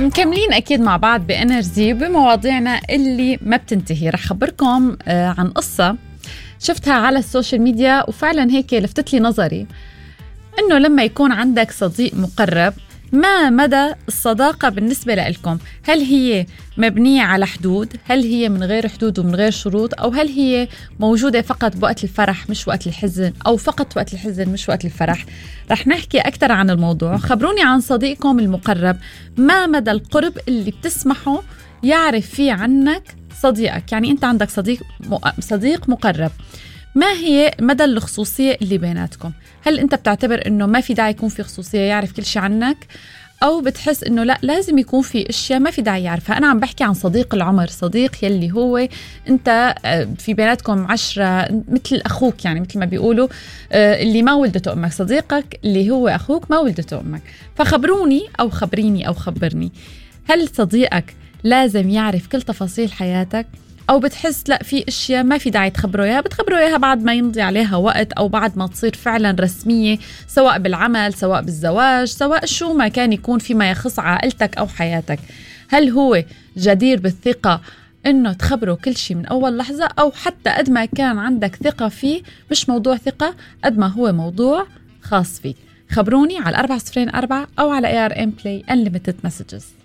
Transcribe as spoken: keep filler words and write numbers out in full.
مكملين أكيد مع بعض بإنرجي بمواضيعنا اللي ما بتنتهي. رح خبركم عن قصة شفتها على السوشيال ميديا وفعلا هيك لفتت لي نظري، إنه لما يكون عندك صديق مقرب ما مدى الصداقة بالنسبة لكم؟ هل هي مبنية على حدود؟ هل هي من غير حدود ومن غير شروط؟ أو هل هي موجودة فقط بوقت الفرح مش وقت الحزن، أو فقط وقت الحزن مش وقت الفرح؟ رح نحكي أكثر عن الموضوع. خبروني عن صديقكم المقرب، ما مدى القرب اللي بتسمحوا يعرف فيه عنك صديقك؟ يعني أنت عندك صديق صديق مقرب، ما هي مدى الخصوصية اللي بيناتكم؟ هل أنت بتعتبر أنه ما في داعي يكون في خصوصية يعرف كل شيء عنك، أو بتحس أنه لا لازم يكون في أشياء ما في داعي يعرفها؟ أنا عم بحكي عن صديق العمر، صديق يلي هو أنت في بيناتكم عشرة مثل أخوك، يعني مثل ما بيقولوا اللي ما ولدته أمك، صديقك اللي هو أخوك ما ولدته أمك. فخبروني أو خبريني أو خبرني، هل صديقك لازم يعرف كل تفاصيل حياتك، أو بتحس لا في أشياء ما في داعي تخبره إياها، بتخبره إياها بعد ما يمضي عليها وقت أو بعد ما تصير فعلا رسمية، سواء بالعمل سواء بالزواج سواء شو ما كان يكون فيما يخص عائلتك أو حياتك؟ هل هو جدير بالثقة إنه تخبره كل شيء من أول لحظة، أو حتى قد ما كان عندك ثقة فيه مش موضوع ثقة قد ما هو موضوع خاص فيك؟ خبروني على أربعة صفرين أربعة أو على إيه آر إم Play Unlimited Messages.